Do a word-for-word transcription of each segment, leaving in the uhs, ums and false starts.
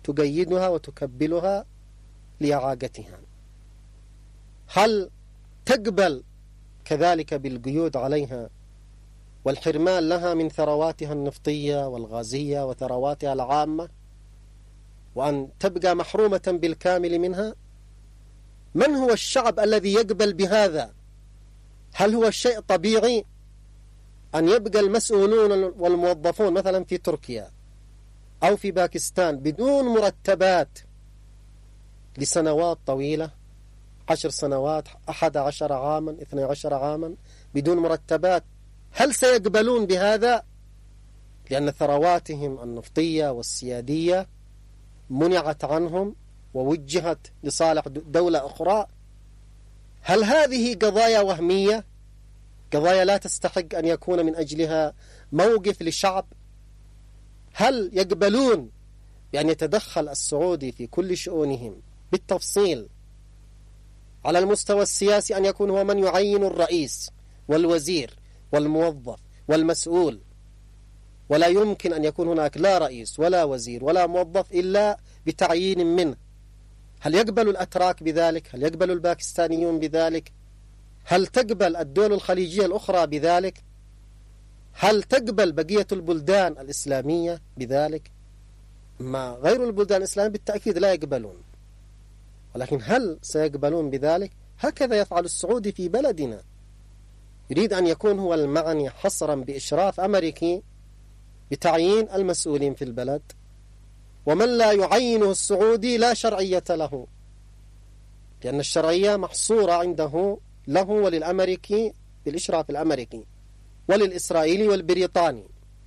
تقيدها وتكبلها لإعاقتها. هل تقبل كذلك بالقيود عليها والحرمان لها من ثرواتها النفطية والغازية وثرواتها العامة، وأن تبقى محرومة بالكامل منها؟ من هو الشعب الذي يقبل بهذا؟ هل هو شيء طبيعي أن يبقى المسؤولون والموظفون مثلا في تركيا أو في باكستان بدون مرتبات لسنوات طويلة، عشر سنوات، أحد عشر عاما، اثني عشر عاما بدون مرتبات؟ هل سيقبلون بهذا؟ لأن ثرواتهم النفطية والسيادية منعت عنهم ووجهت لصالح دولة أخرى. هل هذه قضايا وهمية، قضايا لا تستحق أن يكون من أجلها موقف للشعب؟ هل يقبلون بأن يتدخل السعودي في كل شؤونهم بالتفصيل، على المستوى السياسي أن يكون هو من يعين الرئيس والوزير والموظف والمسؤول، ولا يمكن أن يكون هناك لا رئيس ولا وزير ولا موظف إلا بتعيين منه؟ هل يقبل الأتراك بذلك؟ هل يقبل الباكستانيون بذلك؟ هل تقبل الدول الخليجية الأخرى بذلك؟ هل تقبل بقية البلدان الإسلامية بذلك؟ ما غير البلدان الإسلامية بالتأكيد لا يقبلون، ولكن هل سيقبلون بذلك؟ هكذا يفعل السعودي في بلدنا، يريد أن يكون هو المعني حصرا بإشراف أمريكي بتعيين المسؤولين في البلد، ومن لا يعينه السعودي لا شرعية له، لأن الشرعية محصورة عنده له وللأمريكي بالإشراف الأمريكي وللإسرائيلي والبريطاني.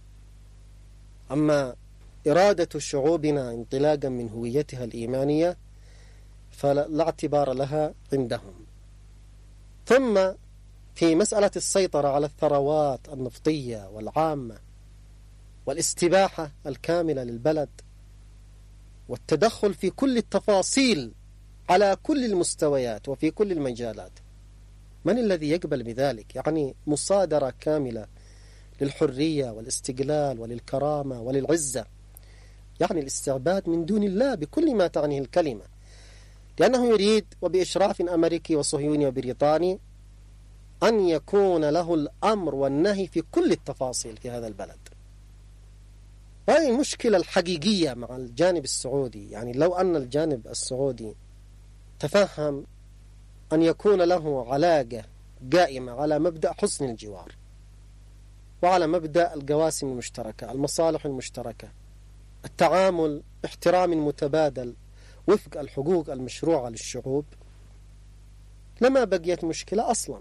أما إرادة شعوبنا انطلاقا من هويتها الإيمانية فلا اعتبار لها عندهم. ثم في مسألة السيطرة على الثروات النفطية والعامة والاستباحة الكاملة للبلد والتدخل في كل التفاصيل على كل المستويات وفي كل المجالات، من الذي يقبل بذلك؟ يعني مصادرة كاملة للحرية والاستقلال وللكرامة وللعزة، يعني الاستعباد من دون الله بكل ما تعنيه الكلمة، لأنه يريد وبإشراف أمريكي وصهيوني وبريطاني أن يكون له الأمر والنهي في كل التفاصيل في هذا البلد. وهذه المشكلة الحقيقية مع الجانب السعودي. يعني لو أن الجانب السعودي تفهم أن يكون له علاقة قائمة على مبدأ حسن الجوار وعلى مبدأ القواسم المشتركة، المصالح المشتركة، التعامل باحترام متبادل وفق الحقوق المشروعة للشعوب، لما بقيت مشكلة أصلا.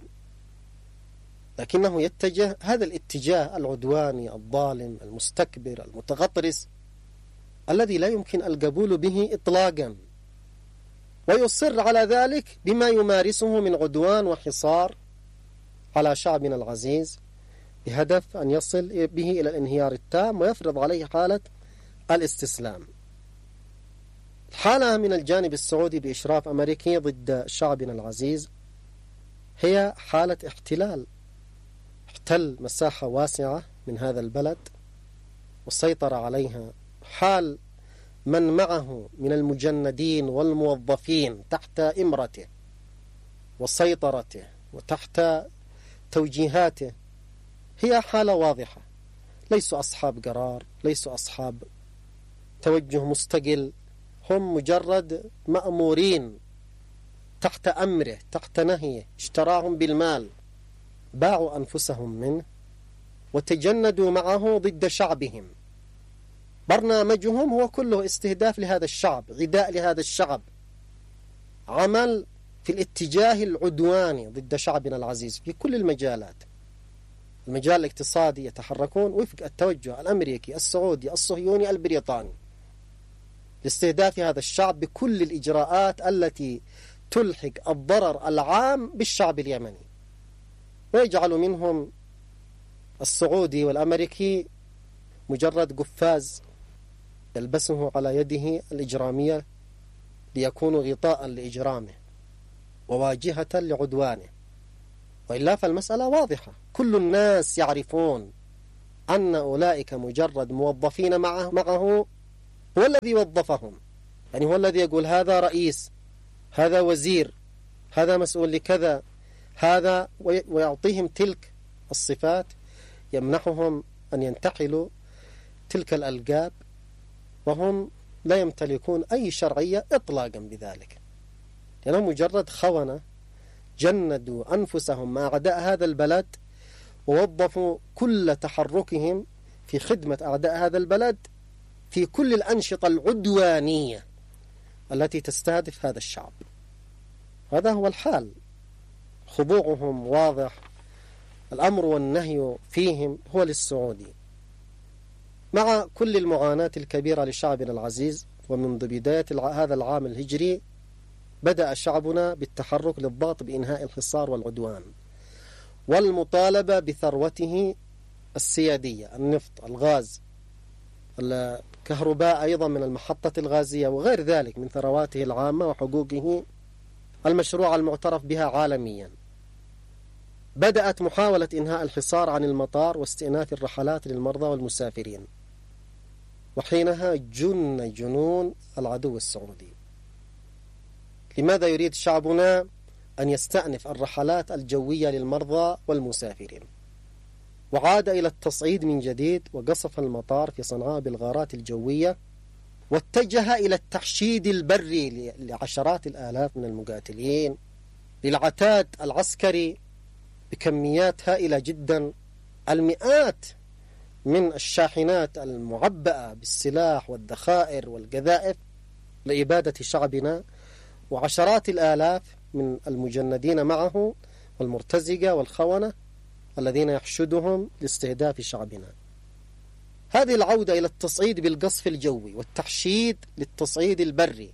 لكنه يتجه هذا الاتجاه العدواني الظالم المستكبر المتغطرس الذي لا يمكن القبول به إطلاقا، ويصر على ذلك بما يمارسه من عدوان وحصار على شعبنا العزيز بهدف أن يصل به إلى الانهيار التام ويفرض عليه حالة الاستسلام. الحالة من الجانب السعودي بإشراف أمريكي ضد شعبنا العزيز هي حالة احتلال، احتل مساحة واسعة من هذا البلد والسيطرة عليها، حال من معه من المجندين والموظفين تحت إمرته وسيطرته وتحت توجيهاته، هي حالة واضحة، ليسوا أصحاب قرار، ليسوا أصحاب توجه مستقل، هم مجرد مأمورين تحت أمره تحت نهيه، اشتراهم بالمال، باعوا أنفسهم منه وتجندوا معه ضد شعبهم. برنامجهم هو كله استهداف لهذا الشعب، عداء لهذا الشعب، عمل في الاتجاه العدواني ضد شعبنا العزيز في كل المجالات. المجال الاقتصادي يتحركون وفق التوجه الأمريكي السعودي الصهيوني البريطاني لاستهداف هذا الشعب بكل الإجراءات التي تلحق الضرر العام بالشعب اليمني، ويجعل منهم السعودي والأمريكي مجرد قفاز يلبسه على يده الإجرامية ليكون غطاء لإجرامه وواجهة لعدوانه. وإلا فالمسألة واضحة، كل الناس يعرفون أن أولئك مجرد موظفين معه, معه هو الذي وظفهم، يعني هو الذي يقول هذا رئيس، هذا وزير، هذا مسؤول لكذا، هذا، ويعطيهم تلك الصفات، يمنحهم أن ينتحلوا تلك الألقاب وهم لا يمتلكون أي شرعية إطلاقا بذلك، لأنهم مجرد خونة جندوا أنفسهم مع أعداء هذا البلد، ووظفوا كل تحركهم في خدمة أعداء هذا البلد في كل الأنشطة العدوانية التي تستهدف هذا الشعب. هذا هو الحال، خضوعهم واضح، الأمر والنهي فيهم هو للسعودي. مع كل المعاناة الكبيرة لشعبنا العزيز، ومنذ بداية هذا العام الهجري بدأ شعبنا بالتحرك للضغط بإنهاء الحصار والعدوان والمطالبة بثروته السيادية، النفط، الغاز، الكهرباء أيضا من المحطة الغازية وغير ذلك من ثرواته العامة وحقوقه المشروعة المعترف بها عالميا. بدأت محاولة إنهاء الحصار عن المطار واستئناف الرحلات للمرضى والمسافرين، وحينها جن جنون العدو السعودي. لماذا يريد شعبنا أن يستأنف الرحلات الجوية للمرضى والمسافرين؟ وعاد إلى التصعيد من جديد، وقصف المطار في صنعاء بالغارات الجوية، واتجه إلى التحشيد البري لعشرات الآلاف من المقاتلين، للعتاد العسكري بكميات هائلة جدا، المئات من الشاحنات المعبأة بالسلاح والذخائر والقذائف لإبادة شعبنا، وعشرات الآلاف من المجندين معه والمرتزقة والخونة الذين يحشدهم لاستهداف شعبنا. هذه العودة إلى التصعيد بالقصف الجوي والتحشيد للتصعيد البري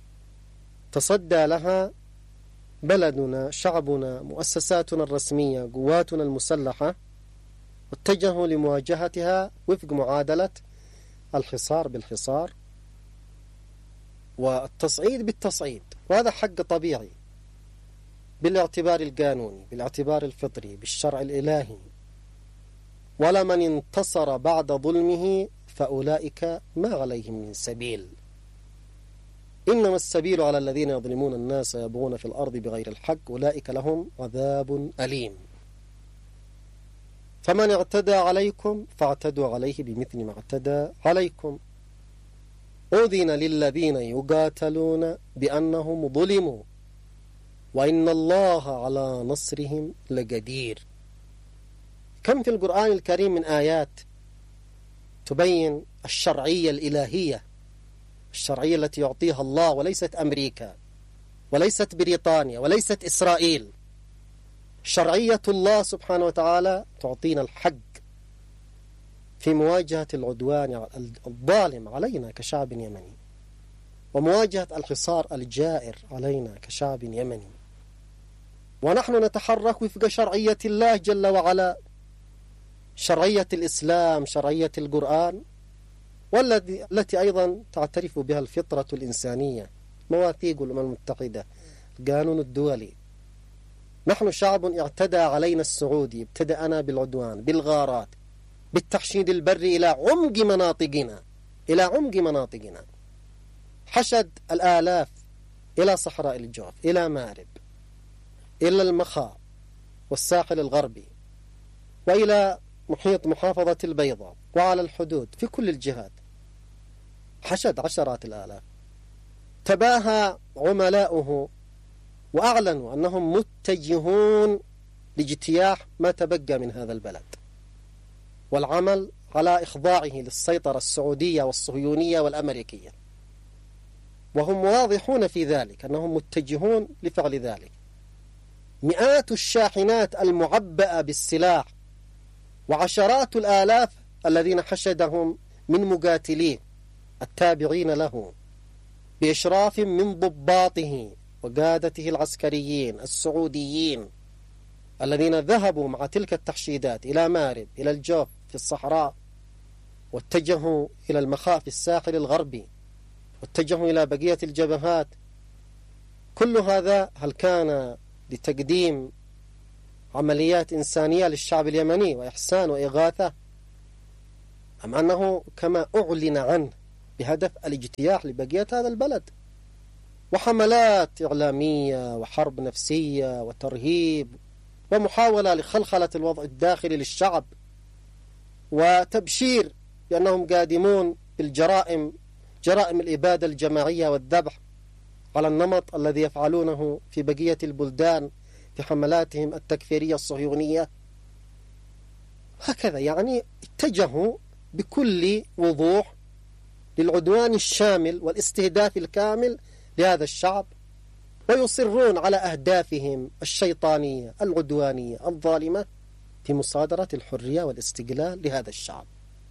تصدى لها بلدنا، شعبنا، مؤسساتنا الرسمية، قواتنا المسلحة، واتجهوا لمواجهتها وفق معادلة الحصار بالحصار والتصعيد بالتصعيد، وهذا حق طبيعي بالاعتبار القانوني، بالاعتبار الفطري، بالشرع الإلهي. ولمن انتصر بعد ظلمه فأولئك ما عليهم من سبيل، إنما السبيل على الذين يظلمون الناس يبغون في الأرض بغير الحق أولئك لهم عذاب أليم. فمن اعتدى عليكم فاعتدوا عليه بمثل ما اعتدى عليكم. أذن للذين يقاتلون بأنهم ظلموا وإن الله على نصرهم لقدير. كم في القرآن الكريم من آيات تبين الشرعية الإلهية، الشرعية التي يعطيها الله، وليست أمريكا وليست بريطانيا وليست إسرائيل. شرعية الله سبحانه وتعالى تعطينا الحق في مواجهة العدوان الظالم علينا كشعب يمني، ومواجهة الحصار الجائر علينا كشعب يمني، ونحن نتحرك وفق شرعية الله جل وعلا، شرعية الإسلام، شرعية القرآن، والتي التي أيضا تعترف بها الفطرة الإنسانية، مواثيق الأمم المتحدة، القانون الدولي. نحن شعب اعتدى علينا السعودي، ابتدأنا بالعدوان، بالغارات، بالتحشيد البري إلى عمق مناطقنا، إلى عمق مناطقنا، حشد الآلاف إلى صحراء الجوف، إلى مارب، إلى المخا والساحل الغربي، وإلى محيط محافظة البيضاء، وعلى الحدود في كل الجهات، حشد عشرات الآلاف. تباهى عملاؤه وأعلنوا أنهم متجهون لاجتياح ما تبقى من هذا البلد، والعمل على إخضاعه للسيطرة السعودية والصهيونية والأمريكية، وهم واضحون في ذلك أنهم متجهون لفعل ذلك. مئات الشاحنات المعبأة بالسلاح وعشرات الآلاف الذين حشدهم من مقاتليه التابعين له بإشراف من ضباطه وقادته العسكريين السعوديين الذين ذهبوا مع تلك التحشيدات إلى مارب، إلى الجوف في الصحراء، واتجهوا إلى المخا في الساحل الغربي، واتجهوا إلى بقية الجبهات. كل هذا هل كان لتقديم عمليات إنسانية للشعب اليمني وإحسان وإغاثة، أم أنه كما أعلن عنه بهدف الاجتياح لبقية هذا البلد، وحملات إعلامية وحرب نفسية وترهيب ومحاولة لخلخلة الوضع الداخلي للشعب، وتبشير بأنهم قادمون بالجرائم، جرائم الإبادة الجماعية والذبح على النمط الذي يفعلونه في بقية البلدان في حملاتهم التكفيرية الصهيونية. هكذا يعني اتجهوا بكل وضوح للعدوان الشامل والاستهداف الكامل لهذا الشعب، ويصرون على أهدافهم الشيطانية العدوانية الظالمة في مصادرة الحرية والاستقلال لهذا الشعب.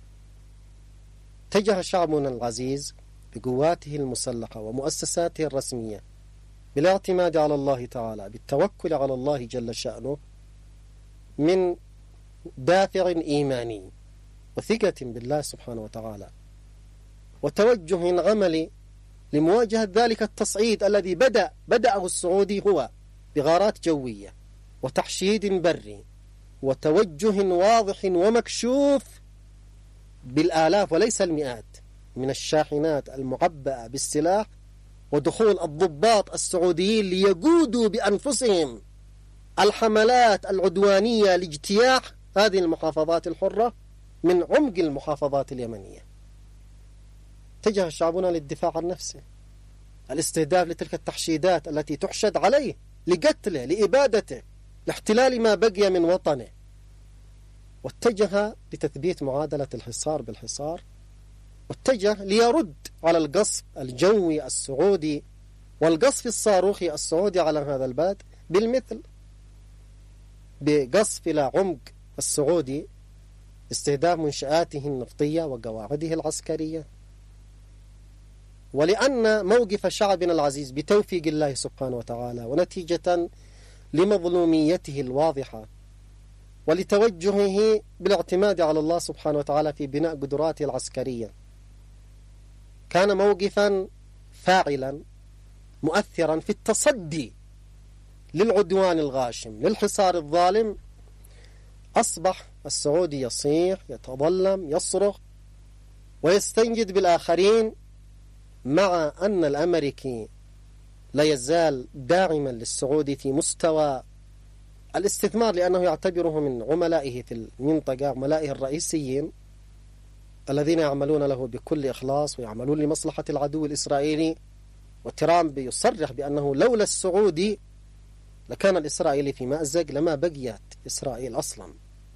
اتجه شعبنا العزيز بقواته المسلحة ومؤسساته الرسمية بالاعتماد على الله تعالى، بالتوكل على الله جل شأنه، من دافع إيماني وثقة بالله سبحانه وتعالى، وتوجه عملي لمواجهة ذلك التصعيد الذي بدأ بدأه السعودي هو بغارات جوية وتحشيد بري وتوجه واضح ومكشوف بالآلاف وليس المئات من الشاحنات المعبأة بالسلاح، ودخول الضباط السعوديين ليقودوا بأنفسهم الحملات العدوانية لاجتياح هذه المحافظات الحرة من عمق المحافظات اليمنية. اتجه شعبنا للدفاع عن نفسه، الاستهداف لتلك التحشيدات التي تحشد عليه لقتله لإبادته لاحتلال ما بقي من وطنه، واتجه لتثبيت معادلة الحصار بالحصار، واتجه ليرد على القصف الجوي السعودي والقصف الصاروخي السعودي على هذا البلد بالمثل، بقصف إلى عمق السعودي، استهداف منشآته النفطية وقواعده العسكرية. ولأن موقف شعبنا العزيز بتوفيق الله سبحانه وتعالى ونتيجة لمظلوميته الواضحة ولتوجهه بالاعتماد على الله سبحانه وتعالى في بناء قدراته العسكرية، كان موقفا فاعلا مؤثرا في التصدي للعدوان الغاشم للحصار الظالم. أصبح السعودي يصيح يتظلم يصرخ ويستنجد بالآخرين، مع أن الأمريكي لا يزال داعما للسعودي في مستوى الاستثمار، لأنه يعتبره من عملائه في المنطقة، عملائه الرئيسيين الذين يعملون له بكل إخلاص ويعملون لمصلحة العدو الإسرائيلي. وترامب يصرح بأنه لولا السعودي لكان الإسرائيلي في مأزق، لما بقيت إسرائيل أصلا.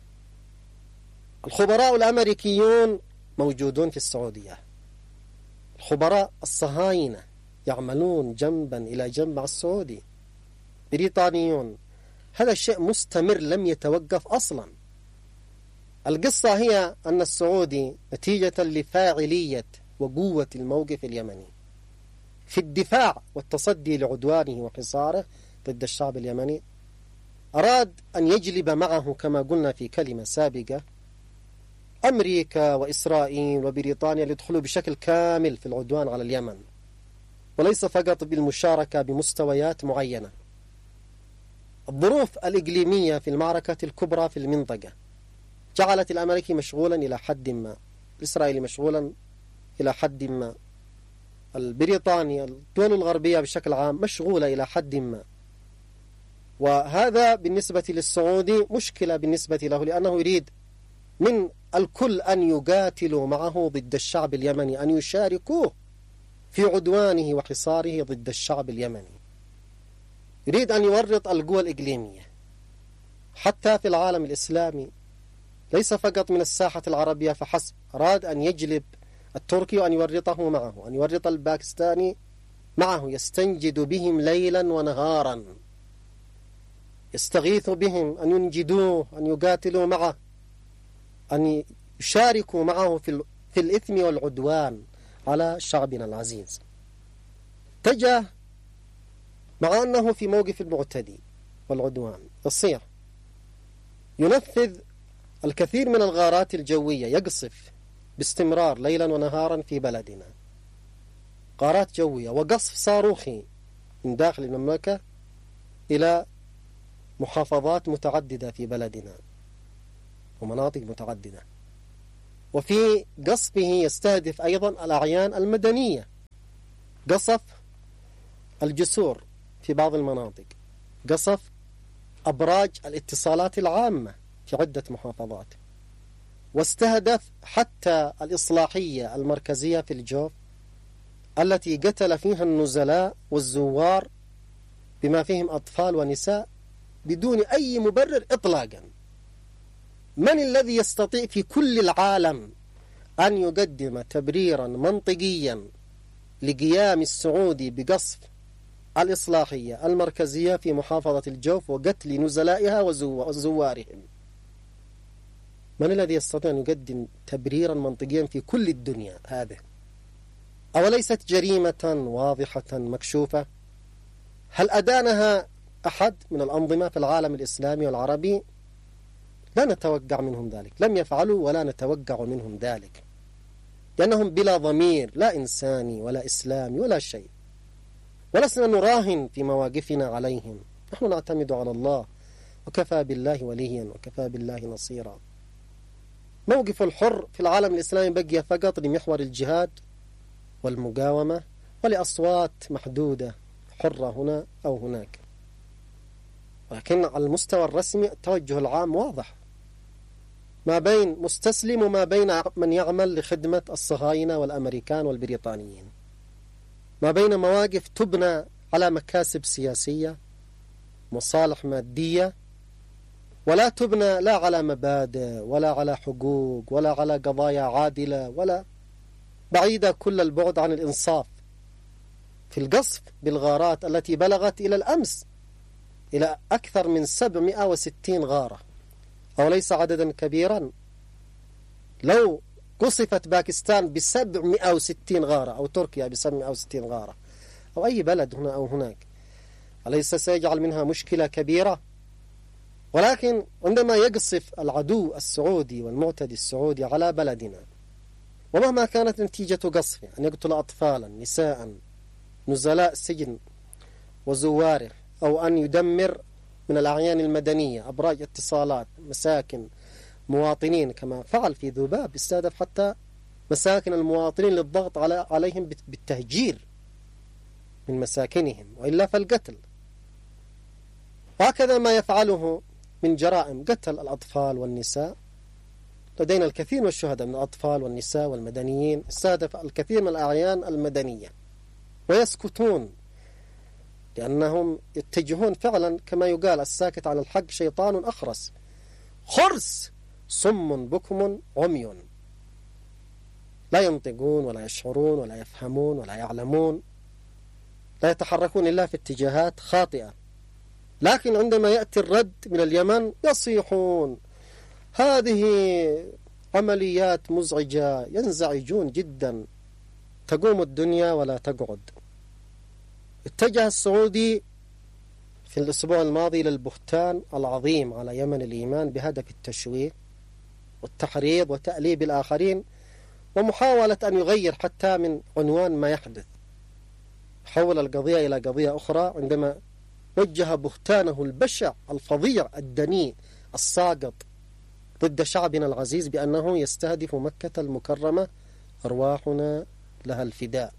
الخبراء الأمريكيون موجودون في السعودية، الخبراء الصهاينة يعملون جنبا إلى جنب مع السعودي، بريطانيون، هذا الشيء مستمر لم يتوقف أصلا. القصة هي أن السعودي نتيجة لفاعلية وقوة الموقف اليمني في الدفاع والتصدي لعدوانه وحصاره ضد الشعب اليمني، أراد أن يجلب معه كما قلنا في كلمة سابقة أمريكا وإسرائيل وبريطانيا ليدخلوا بشكل كامل في العدوان على اليمن، وليس فقط بالمشاركة بمستويات معينة. الظروف الإقليمية في المعركة الكبرى في المنطقة جعلت الأمريكي مشغولا إلى حد ما، الإسرائيلي مشغولا إلى حد ما، البريطانيا الدول الغربية بشكل عام مشغولة إلى حد ما. وهذا بالنسبة للسعودي مشكلة بالنسبة له، لأنه يريد من الكل أن يقاتلوا معه ضد الشعب اليمني، أن يشاركوه في عدوانه وحصاره ضد الشعب اليمني. يريد أن يورط القوى الإقليمية حتى في العالم الإسلامي، ليس فقط من الساحة العربية فحسب، أراد أن يجلب التركي وأن يورطه معه، أن يورط الباكستاني معه، يستنجد بهم ليلا ونهارا، يستغيث بهم، أن ينجدوه، أن يقاتلوا معه، أن يشاركوا معه في في الإثم والعدوان على شعبنا العزيز. اتجه مع أنه في موقف المعتدي والعدوان يصيح ينفذ الكثير من الغارات الجوية، يقصف باستمرار ليلا ونهارا في بلدنا، غارات جوية وقصف صاروخي من داخل المملكة إلى محافظات متعددة في بلدنا ومناطق متعددة. وفي قصفه يستهدف أيضا الأعيان المدنية، قصف الجسور في بعض المناطق، قصف أبراج الاتصالات العامة في عدة محافظات، واستهدف حتى الإصلاحية المركزية في الجوف التي قتل فيها النزلاء والزوار بما فيهم أطفال ونساء بدون أي مبرر إطلاقا. من الذي يستطيع في كل العالم أن يقدم تبريرا منطقيا لقيام السعودي بقصف الإصلاحية المركزية في محافظة الجوف وقتل نزلائها وزوارهم؟ من الذي يستطيع أن يقدم تبريرا منطقيا في كل الدنيا هذه؟ أوليست جريمة واضحة مكشوفة؟ هل أدانها أحد من الأنظمة في العالم الإسلامي والعربي؟ لا نتوقع منهم ذلك، لم يفعلوا ولا نتوقع منهم ذلك، لأنهم بلا ضمير، لا إنساني ولا إسلامي ولا شيء. ولسنا نراهن في مواقفنا عليهم، نحن نعتمد على الله، وكفى بالله وليا وكفى بالله نصيرا. موقف الحر في العالم الإسلامي بقي فقط لمحور الجهاد والمقاومة ولأصوات محدودة حرة هنا أو هناك، ولكن على المستوى الرسمي التوجه العام واضح، ما بين مستسلم وما بين من يعمل لخدمة الصهاينة والأمريكان والبريطانيين، ما بين مواقف تبنى على مكاسب سياسية مصالح مادية، ولا تبنى لا على مبادئ ولا على حقوق ولا على قضايا عادلة، ولا بعيدة كل البعد عن الإنصاف في القصف بالغارات التي بلغت إلى الأمس إلى أكثر من سبعمائة وستين غارة، أو ليس عددا كبيرا؟ لو قصفت باكستان بسبعمائة وستين غارة أو تركيا بسبعمائة وستين غارة أو أي بلد هنا أو هناك، أليس سيجعل منها مشكلة كبيرة؟ ولكن عندما يقصف العدو السعودي والمعتدي السعودي على بلدنا، ومهما كانت نتيجة قصفه، أن يقتل أطفالا نساء نزلاء سجن وزواره، أو أن يدمر من الأعيان المدنية أبراج اتصالات مساكن مواطنين كما فعل في ذباب، استهدف حتى مساكن المواطنين للضغط على عليهم بالتهجير من مساكنهم وإلا فالقتل. وهكذا ما يفعله من جرائم قتل الأطفال والنساء، لدينا الكثير من الشهداء من الأطفال والنساء والمدنيين، استهدف الكثير من الأعيان المدنية ويسكتون، لأنهم يتجهون فعلا كما يقال الساكت عن الحق شيطان أخرس، خرس صم بكم عمي، لا ينطقون ولا يشعرون ولا يفهمون ولا يعلمون، لا يتحركون إلا في اتجاهات خاطئة. لكن عندما يأتي الرد من اليمن يصيحون، هذه عمليات مزعجة، ينزعجون جدا، تقوم الدنيا ولا تقعد. اتجه السعودي في الأسبوع الماضي للبهتان العظيم على يمن الإيمان بهدف التشويه والتحريض وتأليب الآخرين، ومحاولة أن يغير حتى من عنوان ما يحدث، حول القضية إلى قضية أخرى، عندما وجه بهتانه البشع الفظيع الدنيء الساقط ضد شعبنا العزيز بأنه يستهدف مكة المكرمة، أرواحنا لها الفداء.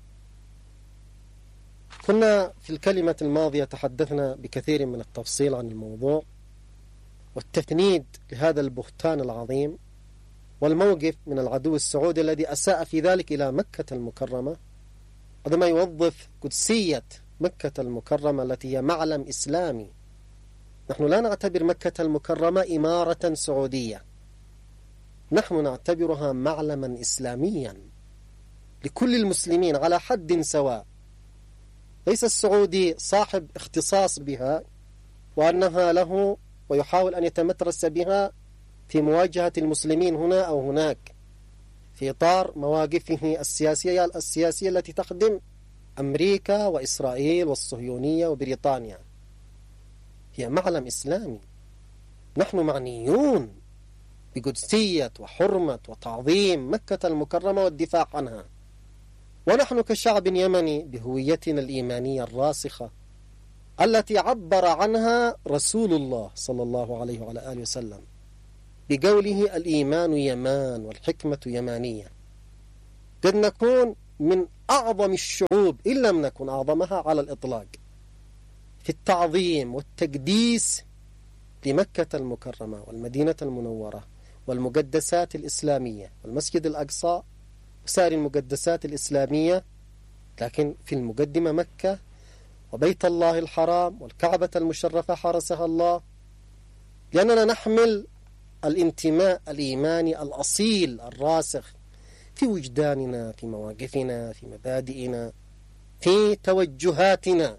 كنا في الكلمة الماضية تحدثنا بكثير من التفصيل عن الموضوع والتفنيد لهذا البهتان العظيم والموقف من العدو السعودي الذي أساء في ذلك إلى مكة المكرمة، عندما يوظف قدسية مكة المكرمة التي هي معلم إسلامي. نحن لا نعتبر مكة المكرمة إمارة سعودية، نحن نعتبرها معلما إسلاميا لكل المسلمين على حد سواء، ليس السعودي صاحب اختصاص بها وأنها له ويحاول أن يتمترس بها في مواجهة المسلمين هنا أو هناك في إطار مواقفه السياسية السياسية التي تخدم أمريكا وإسرائيل والصهيونية وبريطانيا. هي معلم إسلامي، نحن معنيون بقدسية وحرمة وتعظيم مكة المكرمة والدفاع عنها، ونحن كشعب يمني بهويتنا الإيمانية الراسخة التي عبر عنها رسول الله صلى الله عليه وعلى آله وسلم بقوله الإيمان يمان والحكمة يمانية. قد نكون من أعظم الشعوب إن لم نكن أعظمها على الإطلاق في التعظيم والتقديس لمكة المكرمة والمدينة المنورة والمقدسات الإسلامية والمسجد الأقصى وسائر المقدسات الإسلامية، لكن في المقدمة مكة وبيت الله الحرام والكعبة المشرفة حرسها الله، لأننا نحمل الانتماء الإيماني الأصيل الراسخ في وجداننا، في مواقفنا، في مبادئنا، في توجهاتنا،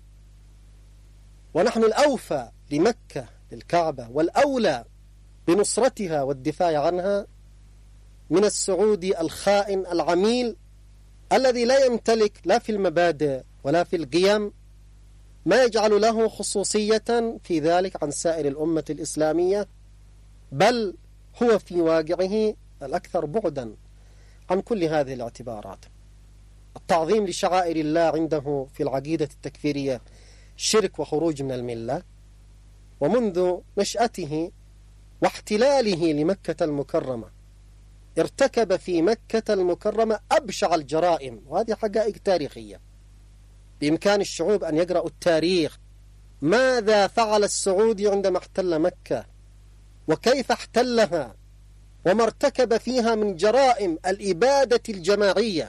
ونحن الأوفى لمكة للكعبة والأولى بنصرتها والدفاع عنها من السعودي الخائن العميل الذي لا يمتلك لا في المبادئ ولا في القيم ما يجعل له خصوصية في ذلك عن سائر الأمة الإسلامية، بل هو في واقعه الأكثر بعدا عن كل هذه الاعتبارات. التعظيم لشعائر الله عنده في العقيدة التكفيرية شرك وخروج من الملة، ومنذ نشأته واحتلاله لمكة المكرمة ارتكب في مكة المكرمة أبشع الجرائم، وهذه حقائق تاريخية. بإمكان الشعوب أن يقرأوا التاريخ، ماذا فعل السعودي عندما احتل مكة وكيف احتلها وما ارتكب فيها من جرائم الإبادة الجماعية،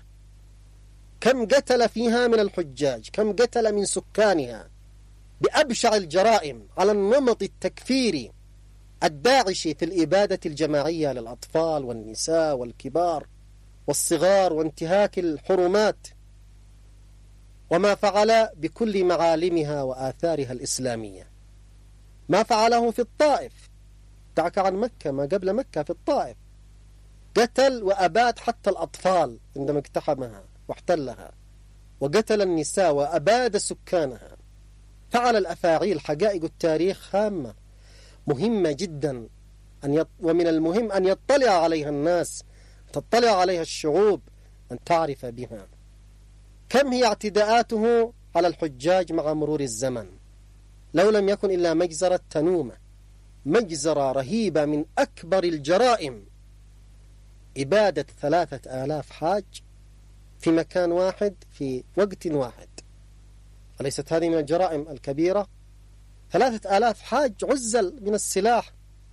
كم قتل فيها من الحجاج، كم قتل من سكانها بأبشع الجرائم على النمط التكفيري الداعشي في الإبادة الجماعية للأطفال والنساء والكبار والصغار وانتهاك الحرمات، وما فعل بكل معالمها وآثارها الإسلامية. ما فعله في الطائف، دعك عن مكة، ما قبل مكة في الطائف قتل وأباد حتى الأطفال عندما اقتحمها واحتلها، وقتل النساء وأباد سكانها. فعل الأفاعيل، حقائق التاريخ هامة مهمة جدا، أن يط... ومن المهم أن يطلع عليها الناس، تطلع عليها الشعوب، أن تعرف بها. كم هي اعتداءاته على الحجاج مع مرور الزمن، لو لم يكن إلا مجزرة تنومة، مجزرة رهيبة من أكبر الجرائم، إبادة ثلاثة آلاف حاج في مكان واحد في وقت واحد. أليست هذه من الجرائم الكبيرة؟ ثلاثة آلاف حاج عزل من السلاح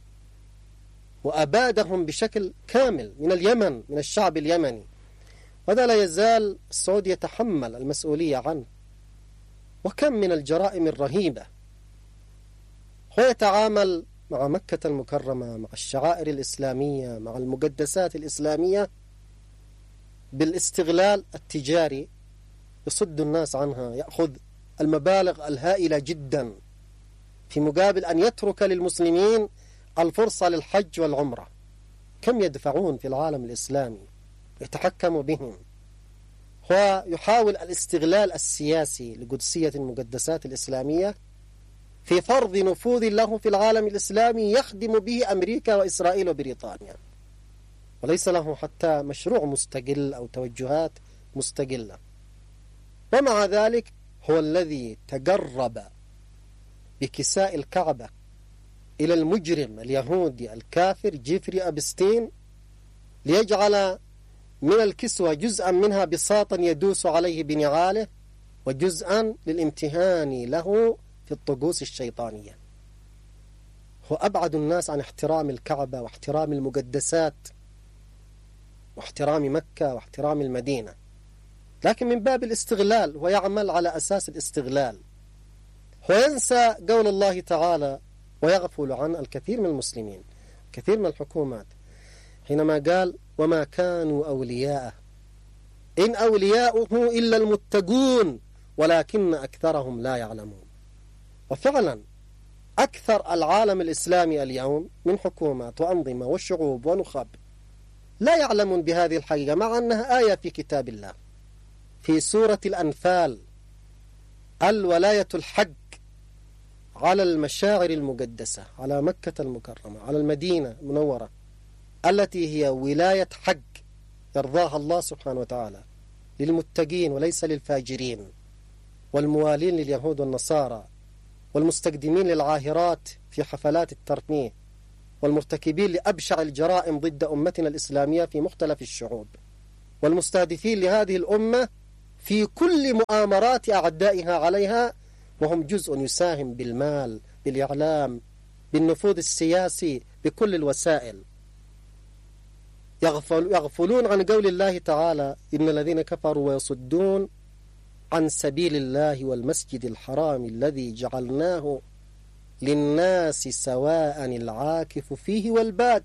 وأبادهم بشكل كامل من اليمن، من الشعب اليمني، وهذا لا يزال السعودي يتحمل المسؤولية عنه. وكم من الجرائم الرهيبة. هو يتعامل مع مكة المكرمة، مع الشعائر الإسلامية، مع المقدسات الإسلامية بالاستغلال التجاري، يصد الناس عنها، يأخذ المبالغ الهائلة جدا في مقابل أن يترك للمسلمين الفرصة للحج والعمرة. كم يدفعون في العالم الإسلامي، يتحكم بهم. هو يحاول الاستغلال السياسي لقدسية المقدسات الإسلامية في فرض نفوذ له في العالم الإسلامي يخدم به أمريكا وإسرائيل وبريطانيا، وليس له حتى مشروع مستقل أو توجهات مستقلة. ومع ذلك هو الذي تقرب بكساء الكعبة إلى المجرم اليهودي الكافر جيفري أبستين ليجعل من الكسوة جزءا منها بساطا يدوس عليه بنعاله، وجزءا للامتهان له في الطقوس الشيطانية. هو أبعد الناس عن احترام الكعبة واحترام المقدسات واحترام مكة واحترام المدينة، لكن من باب الاستغلال ويعمل على أساس الاستغلال. وينسى قول الله تعالى ويغفل عن الكثير من المسلمين، كثير من الحكومات، حينما قال وما كانوا أولياءه إن أولياؤه إلا المتقون ولكن أكثرهم لا يعلمون. وفعلا أكثر العالم الإسلامي اليوم من حكومات وأنظمة وشعوب ونخب لا يعلمون بهذه الحقيقة، مع أنها آية في كتاب الله في سورة الأنفال: الولاية الحق على المشاعر المقدسة، على مكة المكرمة، على المدينة المنورة التي هي ولاية حق يرضاها الله سبحانه وتعالى للمتقين وليس للفاجرين والموالين لليهود والنصارى والمستقدمين للعاهرات في حفلات الترفيه والمرتكبين لأبشع الجرائم ضد أمتنا الإسلامية في مختلف الشعوب، والمستهدفين لهذه الأمة في كل مؤامرات أعدائها عليها، وهم جزء يساهم بالمال، بالإعلام، بالنفوذ السياسي، بكل الوسائل. يغفل يغفلون عن قول الله تعالى: إن الذين كفروا ويصدون عن سبيل الله والمسجد الحرام الذي جعلناه للناس سواء العاكف فيه والباد.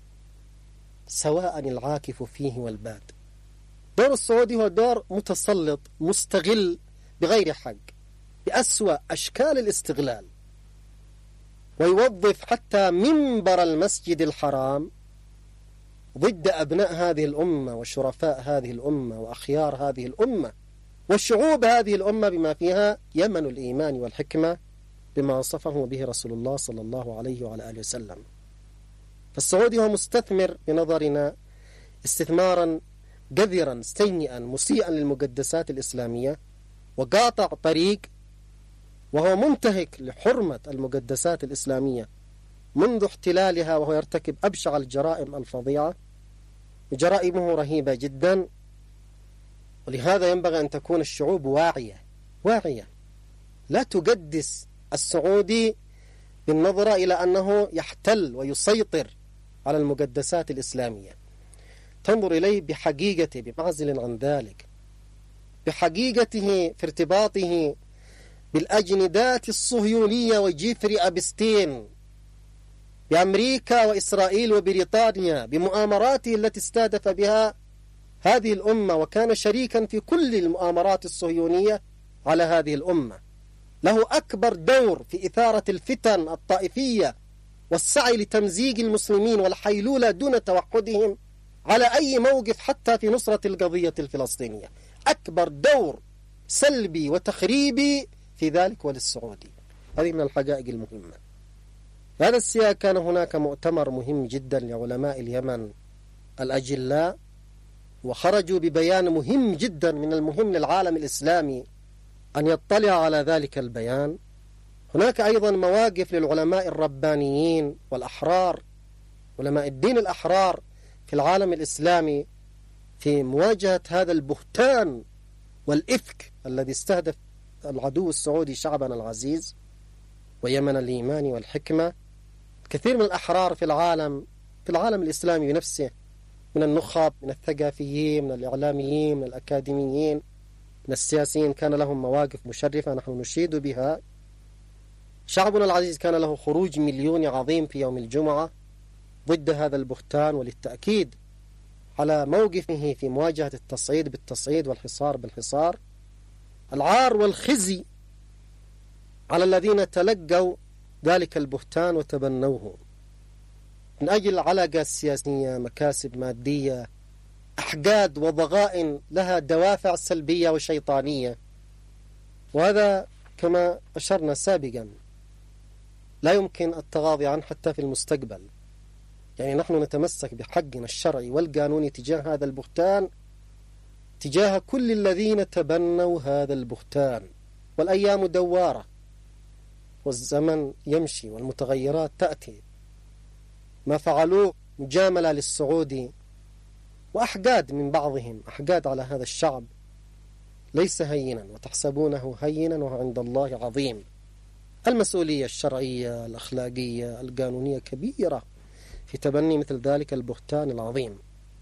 سواء العاكف فيه والباد. دور السعودي هو دور متسلط مستغل بغير حق، بأسوأ أشكال الاستغلال، ويوظف حتى منبر المسجد الحرام ضد أبناء هذه الأمة وشرفاء هذه الأمة وأخيار هذه الأمة وشعوب هذه الأمة، بما فيها يمن الإيمان والحكمة، بما وصفه به رسول الله صلى الله عليه وعلى آله وسلم. فالسعودي هو مستثمر بنظرنا استثمارا قذرا سيئا مسيئا للمقدسات الإسلامية، وقاطع طريق، وهو منتهك لحرمة المقدسات الإسلامية منذ احتلالها، وهو يرتكب أبشع الجرائم الفظيعة، جرائمه رهيبة جدا. ولهذا ينبغي أن تكون الشعوب واعية واعية، لا تقدس السعودي بالنظرة إلى أنه يحتل ويسيطر على المقدسات الإسلامية، تنظر إليه بحقيقته بمعزل عن ذلك، بحقيقته في ارتباطه بالأجندات الصهيونية وجيفري أبستين، بأمريكا وإسرائيل وبريطانيا، بمؤامراته التي استهدف بها هذه الأمة، وكان شريكا في كل المؤامرات الصهيونية على هذه الأمة. له أكبر دور في إثارة الفتن الطائفية والسعي لتمزيق المسلمين والحيلولة دون توحدهم على أي موقف، حتى في نصرة القضية الفلسطينية. أكبر دور سلبي وتخريبي في ذلك وللسعودي. هذه من الحقائق المهمة. في هذا السياق كان هناك مؤتمر مهم جدا لعلماء اليمن الأجلاء، وخرجوا ببيان مهم جدا من المهم للعالم الإسلامي أن يطلع على ذلك البيان. هناك أيضا مواقف للعلماء الربانيين والأحرار، علماء الدين الأحرار في العالم الإسلامي، في مواجهة هذا البهتان والإفك الذي استهدف العدو السعودي شعبنا العزيز ويمن الإيمان والحكمة. كثير من الأحرار في العالم في العالم الإسلامي بنفسه، من النخب، من الثقافيين، من الإعلاميين، من الأكاديميين، من السياسيين، كان لهم مواقف مشرفة نحن نشيد بها. شعبنا العزيز كان له خروج مليوني عظيم في يوم الجمعة ضد هذا البهتان، وللتأكيد على موقفه في مواجهة التصعيد بالتصعيد والحصار بالحصار. العار والخزي على الذين تلقوا ذلك البهتان وتبنوه من أجل علاقات سياسية، مكاسب مادية، أحقاد وضغائن لها دوافع سلبية وشيطانية. وهذا كما أشرنا سابقا لا يمكن التغاضي عنه حتى في المستقبل. يعني نحن نتمسك بحقنا الشرعي والقانوني تجاه هذا البهتان، تجاه كل الذين تبنوا هذا البهتان. والأيام دوارة والزمن يمشي والمتغيرات تأتي. ما فعلوه مجاملة للسعودي وأحقاد من بعضهم، أحقاد على هذا الشعب، ليس هينا، وتحسبونه هينا وهو عند الله عظيم. المسؤولية الشرعية الأخلاقية القانونية كبيرة في تبني مثل ذلك البهتان العظيم.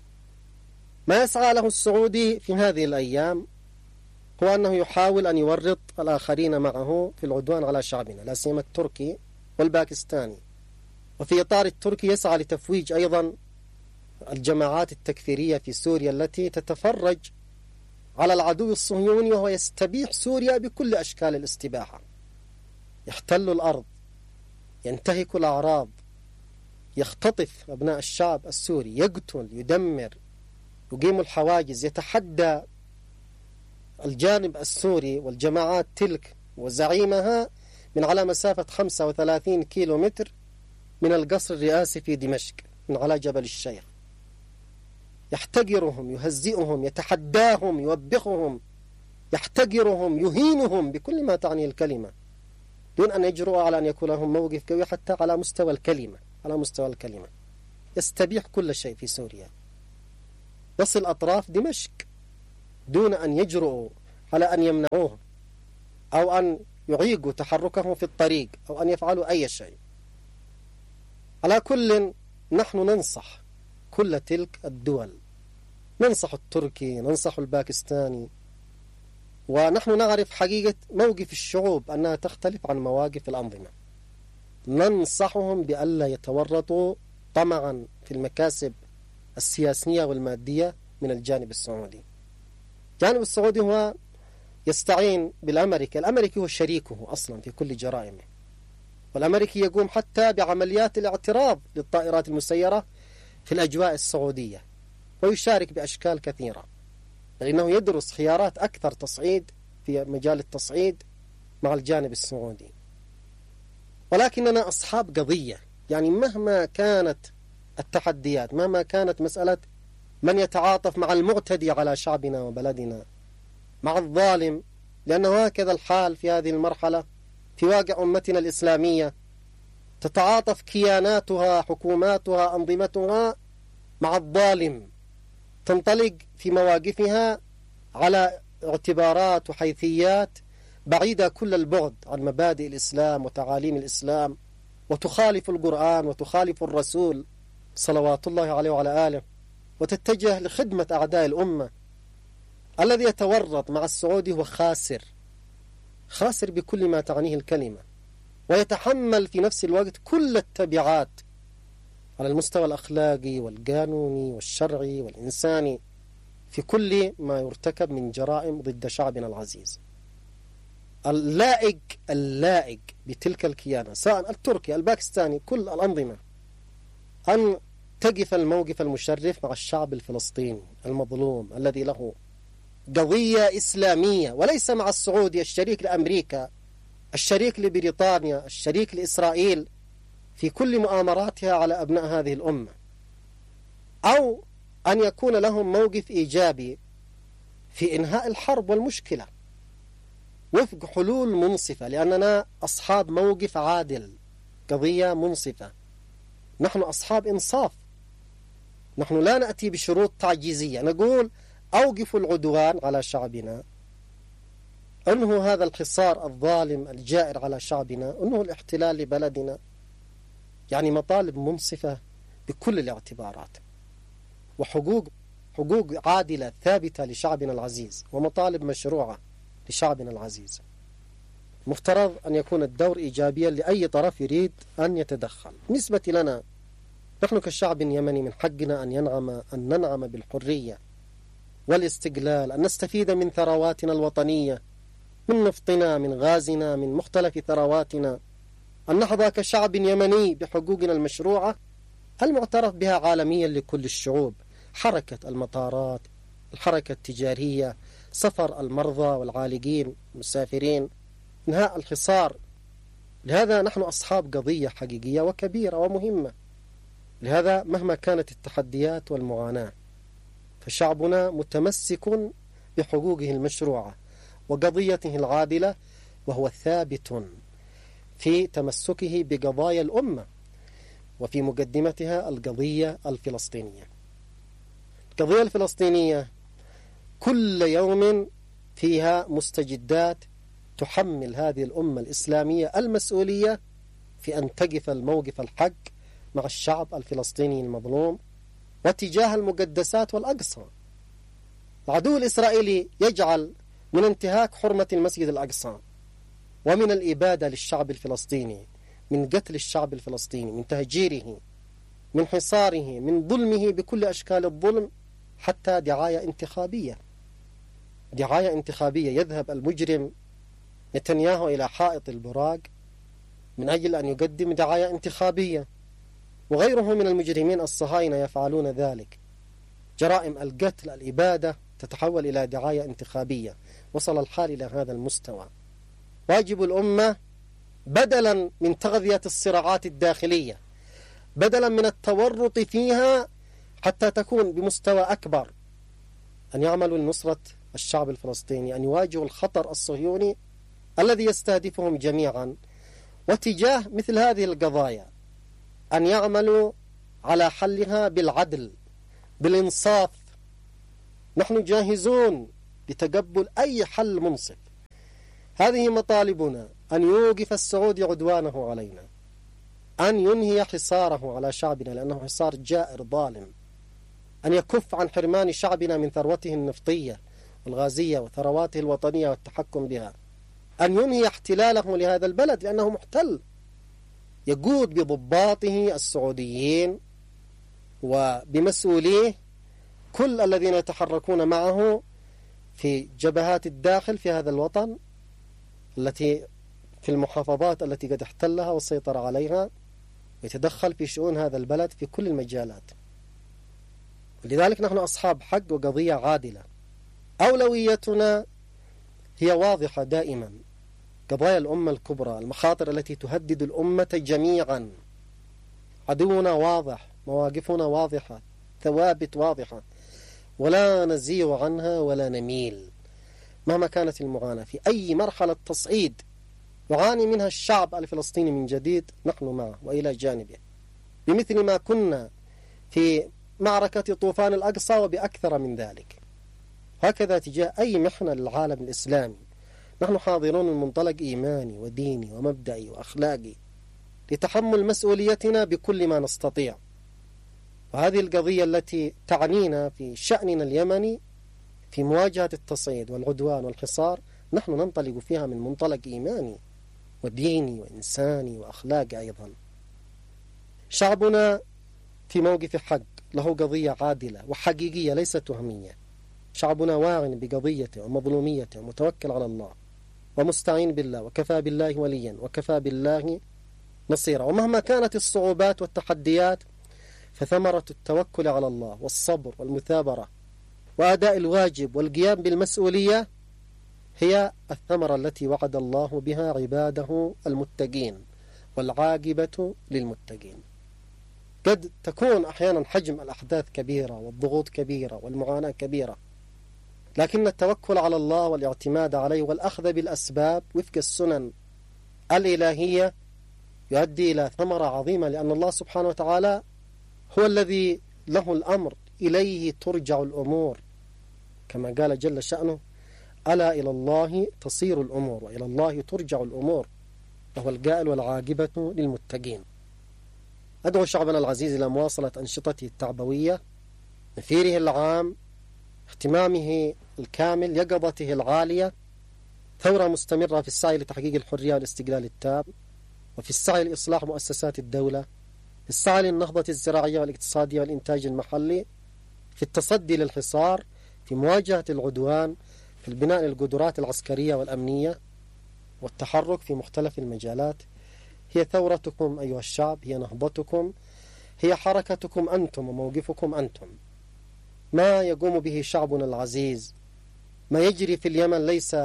ما يسعى له السعودي في هذه الأيام هو أنه يحاول أن يورط الآخرين معه في العدوان على شعبنا، لا سيما التركي والباكستاني. وفي إطار التركي يسعى لتفويج أيضا الجماعات التكفيرية في سوريا التي تتفرج على العدو الصهيوني وهو يستبيح سوريا بكل أشكال الاستباحة. يحتل الأرض، ينتهك الأعراض، يختطف أبناء الشعب السوري، يقتل، يدمر، يقيم الحواجز، يتحدى الجانب السوري والجماعات تلك وزعيمها من على مسافة خمسة وثلاثين كيلو متر من القصر الرئاسي في دمشق، من على جبل الشيخ. يحتقرهم، يهزئهم، يتحداهم، يوبخهم، يحتقرهم، يهينهم بكل ما تعني الكلمة، دون أن يجرؤوا على أن يكون لهم موقف قوي حتى على مستوى الكلمة على مستوى الكلمة، يستبيح كل شيء في سوريا، يصل أطراف دمشق دون أن يجرؤوا على أن يمنعوه أو أن يعيقوا تحركهم في الطريق أو أن يفعلوا أي شيء. على كل نحن ننصح كل تلك الدول، ننصح التركي، ننصح الباكستاني، ونحن نعرف حقيقة موقف الشعوب أنها تختلف عن مواقف الأنظمة. ننصحهم بألا يتورطوا طمعا في المكاسب السياسية والمادية من الجانب السعودي. الجانب السعودي هو يستعين بالأمريكي، الأمريكي هو شريكه أصلا في كل جرائمه، والأمريكي يقوم حتى بعمليات الاعتراض للطائرات المسيرة في الأجواء السعودية، ويشارك بأشكال كثيرة، لأنه يدرس خيارات أكثر تصعيد في مجال التصعيد مع الجانب السعودي. ولكننا أصحاب قضية، يعني مهما كانت التحديات، مهما كانت مسألة من يتعاطف مع المعتدي على شعبنا وبلدنا، مع الظالم، لأنه هكذا الحال في هذه المرحلة في واقع أمتنا الإسلامية، تتعاطف كياناتها، حكوماتها، أنظمتها مع الظالم، تنطلق في مواقفها على اعتبارات وحيثيات بعيدة كل البعد عن مبادئ الإسلام وتعاليم الإسلام، وتخالف القرآن وتخالف الرسول صلوات الله عليه وعلى آله، وتتجه لخدمة أعداء الأمة. الذي يتورط مع السعودي هو خاسر، خاسر بكل ما تعنيه الكلمة، ويتحمل في نفس الوقت كل التبعات على المستوى الأخلاقي والقانوني والشرعي والإنساني في كل ما يرتكب من جرائم ضد شعبنا العزيز. اللائق اللائق بتلك الكيانة، سواء التركي الباكستاني، كل الأنظمة، أن تقف الموقف المشرف مع الشعب الفلسطيني المظلوم الذي له قضية إسلامية، وليس مع السعودية الشريك لأمريكا، الشريك لبريطانيا، الشريك لإسرائيل في كل مؤامراتها على أبناء هذه الأمة، أو أن يكون لهم موقف إيجابي في إنهاء الحرب والمشكلة وفق حلول منصفة، لأننا أصحاب موقف عادل، قضية منصفة، نحن أصحاب إنصاف، نحن لا نأتي بشروط تعجيزية، نقول أوقفوا العدوان على شعبنا، أنهوا هذا الحصار الظالم الجائر على شعبنا، أنهوا الاحتلال لبلدنا، يعني مطالب منصفة بكل الاعتبارات، وحقوق حقوق عادلة ثابتة لشعبنا العزيز، ومطالب مشروعة لشعبنا العزيز. مفترض أن يكون الدور إيجابيا لأي طرف يريد أن يتدخل. بالنسبة لنا نحن كشعب يمني من حقنا أن ينعم أن ننعم بالحرية والاستقلال، أن نستفيد من ثرواتنا الوطنية، من نفطنا، من غازنا، من مختلف ثرواتنا، أن نحظى كشعب يمني بحقوقنا المشروعة المعترف بها عالميا لكل الشعوب، حركة المطارات، الحركة التجارية، سفر المرضى والعالقين المسافرين، انهاء الحصار. لهذا نحن أصحاب قضية حقيقية وكبيرة ومهمة. لهذا مهما كانت التحديات والمعاناة فشعبنا متمسك بحقوقه المشروعة وقضيته العادلة، وهو ثابت في تمسكه بقضايا الأمة، وفي مقدمتها القضية الفلسطينية. القضية الفلسطينية كل يوم فيها مستجدات تحمل هذه الأمة الإسلامية المسؤولية في أن تقف الموقف الحق مع الشعب الفلسطيني المظلوم واتجاه المقدسات والأقصى. العدو الإسرائيلي يجعل من انتهاك حرمة المسجد الأقصى ومن الإبادة للشعب الفلسطيني، من قتل الشعب الفلسطيني، من تهجيره، من حصاره، من ظلمه بكل أشكال الظلم، حتى دعاية انتخابية دعاية انتخابية يذهب المجرم نتنياهو إلى حائط البراق من أجل أن يقدم دعاية انتخابية، وغيره من المجرمين الصهاينة يفعلون ذلك. جرائم القتل، الإبادة تتحول إلى دعاية انتخابية. وصل الحال إلى هذا المستوى. واجب الأمة بدلا من تغذية الصراعات الداخلية، بدلا من التورط فيها حتى تكون بمستوى أكبر، أن يعملوا لنصرة الشعب الفلسطيني، أن يواجهوا الخطر الصهيوني الذي يستهدفهم جميعا، واتجاه مثل هذه القضايا أن يعملوا على حلها بالعدل بالإنصاف. نحن جاهزون لتقبل أي حل منصف. هذه مطالبنا: أن يوقف السعودي عدوانه علينا، أن ينهي حصاره على شعبنا لأنه حصار جائر ظالم، أن يكف عن حرمان شعبنا من ثروته النفطية والغازية وثرواته الوطنية والتحكم بها، أن ينهي احتلاله لهذا البلد لأنه محتل، يقود بضباطه السعوديين وبمسؤوليه كل الذين يتحركون معه في جبهات الداخل في هذا الوطن التي في المحافظات التي قد احتلها وسيطر عليها، يتدخل في شؤون هذا البلد في كل المجالات. لذلك نحن أصحاب حق وقضية عادلة. أولويتنا هي واضحة دائما: قضايا الأمة الكبرى، المخاطر التي تهدد الأمة جميعا. عدونا واضح، مواقفنا واضحة، ثوابت واضحة، ولا نزيغ عنها ولا نميل مهما كانت المعاناة. في أي مرحلة تصعيد يعاني منها الشعب الفلسطيني من جديد نحن معه وإلى جانبه، بمثل ما كنا في معركة طوفان الأقصى وبأكثر من ذلك. هكذا تجاه أي محنة للعالم الإسلامي نحن حاضرون من منطلق إيماني وديني ومبدئي وأخلاقي لتحمل مسؤوليتنا بكل ما نستطيع. وهذه القضية التي تعنينا في شأننا اليمني في مواجهة التصعيد والعدوان والحصار نحن ننطلق فيها من منطلق إيماني وديني وإنساني وأخلاقي أيضا. شعبنا في موقف حق، له قضية عادلة وحقيقية ليست وهمية. شعبنا واع بقضيته ومظلوميته ومتوكل على الله ومستعين بالله، وكفى بالله وليا وكفى بالله نصيرا. ومهما كانت الصعوبات والتحديات فثمرة التوكل على الله والصبر والمثابرة وأداء الواجب والقيام بالمسؤولية هي الثمرة التي وعد الله بها عباده المتقين، والعاقبة للمتقين. قد تكون أحيانا حجم الأحداث كبيرة والضغوط كبيرة والمعاناة كبيرة، لكن التوكل على الله والاعتماد عليه والأخذ بالأسباب وفق السنن الإلهية يؤدي إلى ثمرة عظيمة، لأن الله سبحانه وتعالى هو الذي له الأمر، إليه ترجع الأمور، كما قال جل شأنه: ألا إلى الله تصير الأمور وإلى الله ترجع الأمور، وهو القائل: والعاقبة للمتقين. أدعو شعبنا العزيز إلى مواصلة أنشطته التعبوية، نفيره العام، اهتمامه الكامل، يقظته العالية، ثورة مستمرة في السعي لتحقيق الحرية والاستقلال التام، وفي السعي لإصلاح مؤسسات الدولة، في السعي للنهضة الزراعية والاقتصادية والإنتاج المحلي، في التصدي للحصار، في مواجهة العدوان، في البناء للقدرات العسكرية والأمنية، والتحرك في مختلف المجالات. هي ثورتكم أيها الشعب، هي نهضتكم، هي حركتكم أنتم وموقفكم أنتم. ما يقوم به شعبنا العزيز، ما يجري في اليمن ليس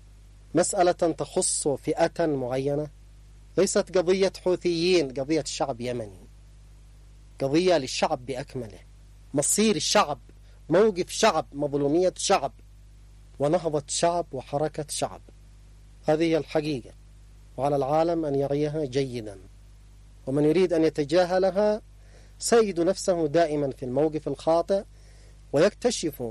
مسألة تخص فئة معينة، ليست قضية حوثيين، قضية شعب يمني، قضية للشعب بأكمله، مصير الشعب، موقف شعب، مظلومية شعب، ونهضة شعب وحركة شعب. هذه هي الحقيقة، وعلى العالم أن يعيها جيدا، ومن يريد أن يتجاهلها سيجد نفسه دائما في الموقف الخاطئ ويكتشف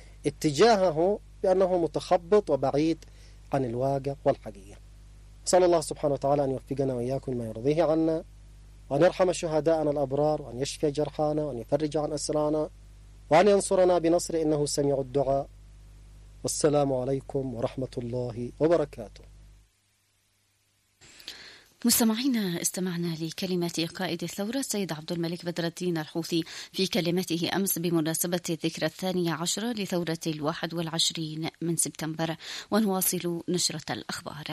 اتجاهه بأنه متخبط وبعيد عن الواقع والحقيقة. صلى الله سبحانه وتعالى أن يوفقنا وإياكم ما يرضيه عنا، وأن يرحم شهداءنا الأبرار، وأن يشفي جرحانا، وأن يفرج عن أسرانا، وأن ينصرنا بنصر إنه سميع الدعاء. والسلام عليكم ورحمة الله وبركاته. مستمعينا، استمعنا لكلمات قائد الثورة السيد عبد الملك بدر الدين الحوثي في كلمته أمس بمناسبة الذكرى الثانية عشرة لثورة الواحد والعشرين من سبتمبر. ونواصل نشرة الأخبار.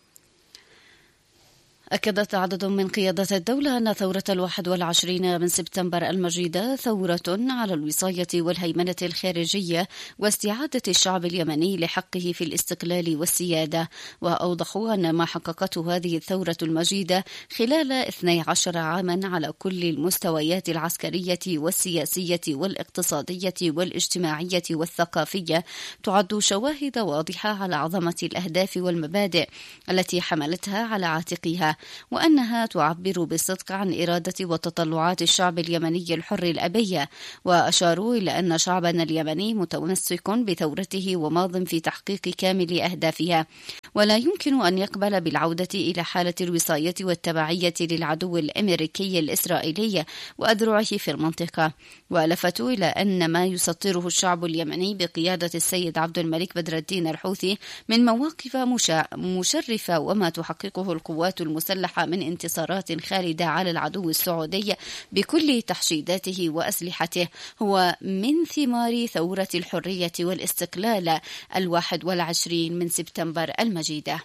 أكدت عدد من قيادات الدولة أن ثورة الواحد والعشرين من سبتمبر المجيدة ثورة على الوصاية والهيمنة الخارجية واستعادة الشعب اليمني لحقه في الاستقلال والسيادة. وأوضحوا أن ما حققته هذه الثورة المجيدة خلال اثني عشر عاما على كل المستويات العسكرية والسياسية والاقتصادية والاجتماعية والثقافية تعد شواهد واضحة على عظمة الأهداف والمبادئ التي حملتها على عاتقها، وأنها تعبر بصدق عن إرادة وتطلعات الشعب اليمني الحر الأبي، وأشاروا إلى أن شعبنا اليمني متمسك بثورته وماض في تحقيق كامل أهدافها، ولا يمكن أن يقبل بالعودة إلى حالة الوصاية والتبعية للعدو الأمريكي الإسرائيلي وأذرعه في المنطقة. ولفتوا إلى أن ما يسطره الشعب اليمني بقيادة السيد عبد الملك بدر الدين الحوثي من مواقف مشرفة وما تحققه القوات المسلحة من انتصارات خالدة على العدو السعودي بكل تحشيداته وأسلحته هو من ثمار ثورة الحرية والاستقلال الواحد والعشرين من سبتمبر المجيدة.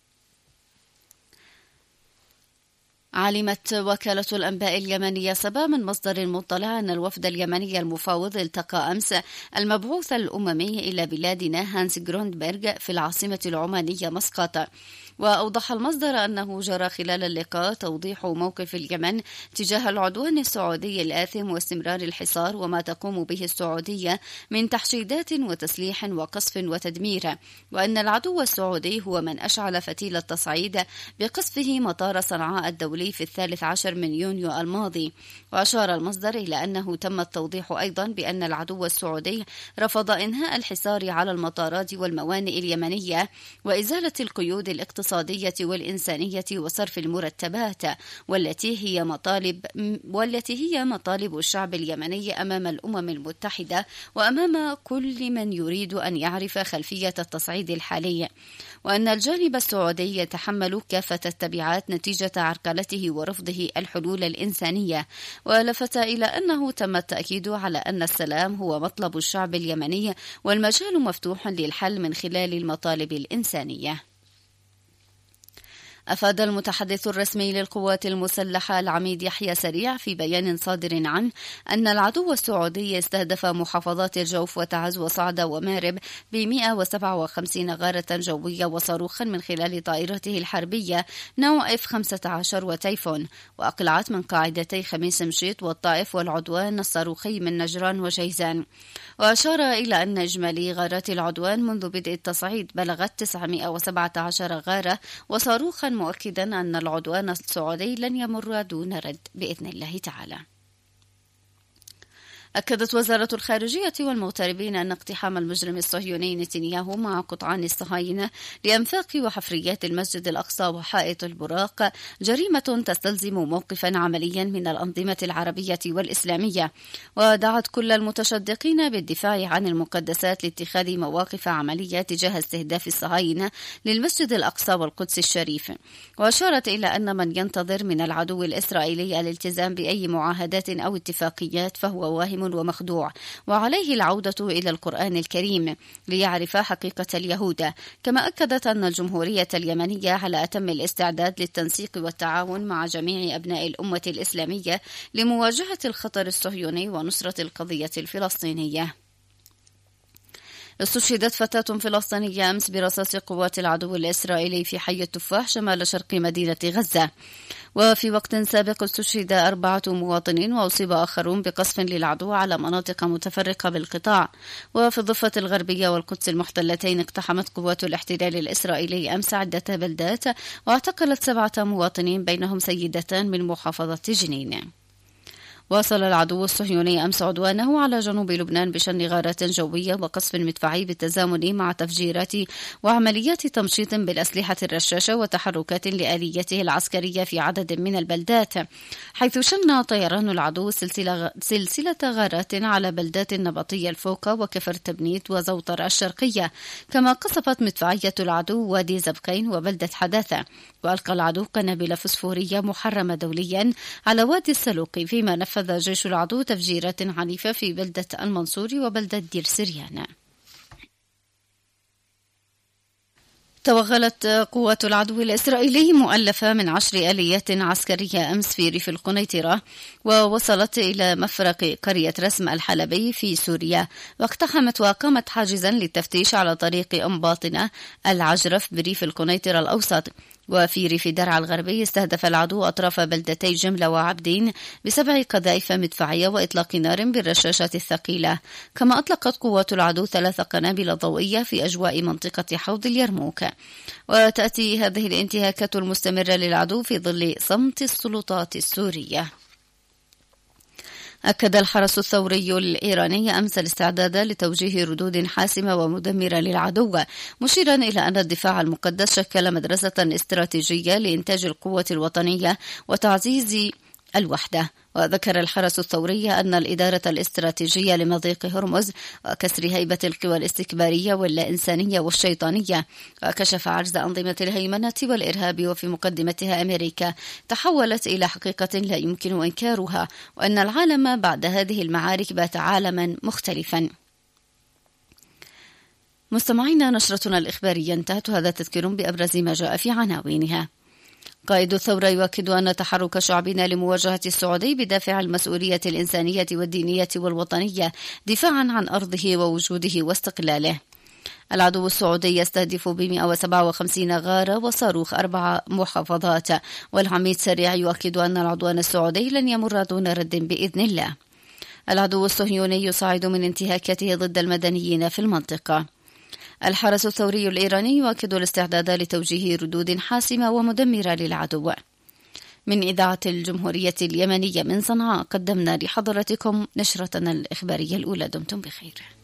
علمت وكالة الأنباء اليمنية سبا من مصدر مطلع أن الوفد اليمني المفاوض التقى أمس المبعوث الأممي إلى بلادنا هانس جروندبرغ في العاصمة العمانية مسقط. وأوضح المصدر أنه جرى خلال اللقاء توضيح موقف اليمن تجاه العدوان السعودي الآثم واستمرار الحصار وما تقوم به السعودية من تحشيدات وتسليح وقصف وتدمير، وأن العدو السعودي هو من أشعل فتيل التصعيد بقصفه مطار صنعاء الدولي في الثالث عشر من يونيو الماضي. وأشار المصدر إلى أنه تم التوضيح أيضا بأن العدو السعودي رفض إنهاء الحصار على المطارات والموانئ اليمنية وإزالة القيود الاقتصادية والإنسانية وصرف المرتبات، والتي هي مطالب والتي هي مطالب الشعب اليمني أمام الأمم المتحدة وأمام كل من يريد أن يعرف خلفية التصعيد الحالي، وأن الجانب السعودي يتحمل كافة التبعات نتيجة عرقلته ورفضه الحلول الإنسانية. ولفت إلى أنه تم التأكيد على أن السلام هو مطلب الشعب اليمني والمجال مفتوح للحل من خلال المطالب الإنسانية. أفاد المتحدث الرسمي للقوات المسلحة العميد يحيى سريع في بيان صادر عنه أن العدو السعودي استهدف محافظات الجوف وتعز وصعدة ومارب ب مئة وسبعة وخمسين غارة جوية وصاروخا من خلال طائرته الحربية نوع إف خمسة عشر وتيفون، وأقلعت من قاعدتي خميس مشيط والطائف والعدوان الصاروخي من نجران وجيزان. وأشار إلى أن إجمالي غارات العدوان منذ بدء التصعيد بلغت تسعمئة وسبعة عشر غارة وصاروخا، مؤكدا أن العدوان السعودي لن يمر دون رد بإذن الله تعالى. أكدت وزارة الخارجية والمغتربين أن اقتحام المجرم الصهيوني نتنياهو مع قطعان الصهاينة لأنفاق وحفريات المسجد الأقصى وحائط البراق جريمة تستلزم موقفا عمليا من الأنظمة العربية والإسلامية، ودعت كل المتشدقين بالدفاع عن المقدسات لاتخاذ مواقف عملية تجاه استهداف الصهاينة للمسجد الأقصى والقدس الشريف. وأشارت إلى أن من ينتظر من العدو الإسرائيلي الالتزام بأي معاهدات أو اتفاقيات فهو واهم ومخدوع، وعليه العودة إلى القرآن الكريم ليعرف حقيقة اليهود. كما أكدت أن الجمهورية اليمنية على أتم الاستعداد للتنسيق والتعاون مع جميع أبناء الأمة الإسلامية لمواجهة الخطر الصهيوني ونصرة القضية الفلسطينية. استشهدت فتاة فلسطينية أمس برصاص قوات العدو الإسرائيلي في حي التفاح شمال شرق مدينة غزة. وفي وقت سابق استشهد أربعة مواطنين وأصيب آخرون بقصف للعدو على مناطق متفرقة بالقطاع. وفي الضفة الغربية والقدس المحتلتين اقتحمت قوات الاحتلال الإسرائيلي أمس عدة بلدات واعتقلت سبعة مواطنين بينهم سيدتان من محافظة جنين. واصل العدو الصهيوني أمس عدوانه على جنوب لبنان بشن غارات جوية وقصف مدفعي بالتزامن مع تفجيرات وعمليات تمشيط بالأسلحة الرشاشة وتحركات لآليته العسكرية في عدد من البلدات، حيث شن طيران العدو سلسلة, سلسلة غارات على بلدات النبطية الفوقة وكفر تبنيت وزوطر الشرقية. كما قصفت مدفعية العدو وادي زبقين وبلدة حداثة، وألقى العدو قنابل فسفورية محرمة دوليا على وادي السلوق، فيما نفذ جيش العدو تفجيرات عنيفة في بلدة المنصوري وبلدة دير سريان. توغلت قوات العدو الإسرائيلي مؤلفة من عشر آليات عسكرية أمس في ريف القنيطرة، ووصلت إلى مفرق قرية رسم الحلبي في سوريا، واقتحمت وقامت حاجزا للتفتيش على طريق أنباطنة العجرف بريف القنيطرة الأوسط. وفي ريف درعا الغربي استهدف العدو أطراف بلدتي جملة وعبدين بسبع قذائف مدفعية وإطلاق نار بالرشاشات الثقيلة. كما أطلقت قوات العدو ثلاث قنابل ضوئية في أجواء منطقة حوض اليرموك. وتأتي هذه الانتهاكات المستمرة للعدو في ظل صمت السلطات السورية. أكد الحرس الثوري الإيراني أمس الاستعداد لتوجيه ردود حاسمة ومدمرة للعدو، مشيرا إلى أن الدفاع المقدس شكل مدرسة استراتيجية لإنتاج القوة الوطنية وتعزيز الوحدة. وذكر الحرس الثوري أن الإدارة الاستراتيجية لمضيق هرمز وكسر هيبة القوى الاستكبارية واللا إنسانية والشيطانية وكشف عجز أنظمة الهيمنة والإرهاب وفي مقدمتها أمريكا تحولت إلى حقيقة لا يمكن إنكارها، وأن العالم بعد هذه المعارك بات عالما مختلفا. مستمعينا، نشرتنا الإخبارية انتهت، هذا تذكير بأبرز ما جاء في عناوينها. قائد الثورة يؤكد أن تحرك شعبنا لمواجهة السعودي بدافع المسؤولية الإنسانية والدينية والوطنية دفاعا عن أرضه ووجوده واستقلاله. العدو السعودي يستهدف ب مئة وسبعة وخمسين غارة وصاروخ أربع محافظات، والعميد سريع يؤكد أن العدوان السعودي لن يمر دون رد بإذن الله. العدو الصهيوني يصعد من انتهاكاته ضد المدنيين في المنطقة. الحرس الثوري الإيراني يؤكد الاستعداد لتوجيه ردود حاسمة ومدمرة للعدو. من إذاعة الجمهورية اليمنية من صنعاء قدمنا لحضرتكم نشرتنا الإخبارية الأولى. دمتم بخير.